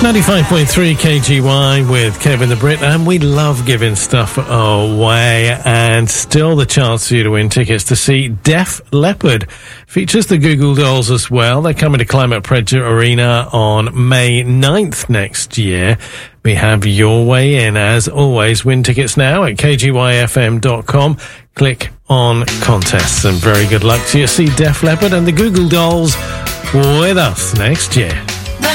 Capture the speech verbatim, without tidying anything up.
ninety-five point three K G Y with Kevin the Brit, and we love giving stuff away, and still the chance for you to win tickets to see Def Leppard. Features the Goo Goo Dolls as well. They're coming to Climate Pledge Arena on May ninth next year. We have your way in. As always, win tickets now at k g y f m dot com. Click on contests, and very good luck to you. See Def Leppard and the Goo Goo Dolls with us next year.